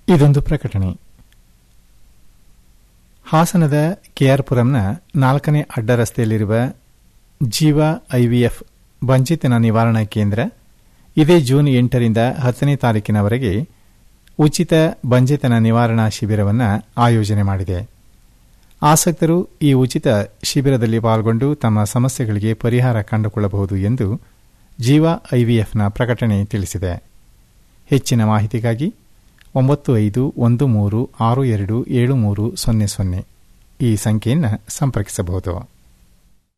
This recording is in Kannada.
ಇದೊಂದು ಪ್ರಕಟಣೆ. ಹಾಸನದ ಕೆಆರ್ ಪುರಂನ 4ನೇ ಅಡ್ಡ ರಸ್ತೆಯಲ್ಲಿರುವ ಜೀವ ಐವಿಎಫ್ ಬಂಜಿತನ ನಿವಾರಣಾ ಕೇಂದ್ರ ಇದೇ ಜೂನ್ 8ರಿಂದ 10ನೇ ತಾರೀಕಿನವರೆಗೆ ಉಚಿತ ಬಂಜೆತನ ನಿವಾರಣಾ ಶಿಬಿರವನ್ನು ಆಯೋಜನೆ ಮಾಡಿದೆ. ಆಸಕ್ತರು ಈ ಉಚಿತ ಶಿಬಿರದಲ್ಲಿ ಪಾಲ್ಗೊಂಡು ತಮ್ಮ ಸಮಸ್ಯೆಗಳಿಗೆ ಪರಿಹಾರ ಕಂಡುಕೊಳ್ಳಬಹುದು ಎಂದು ಜೀವ ಐವಿಎಫ್ನ ಪ್ರಕಟಣೆ ತಿಳಿಸಿದೆ. ಹೆಚ್ಚಿನ ಮಾಹಿತಿಗಾಗಿ 9513627300 ಈ ಸಂಖ್ಯೆಯನ್ನು ಸಂಪರ್ಕಿಸಬಹುದು.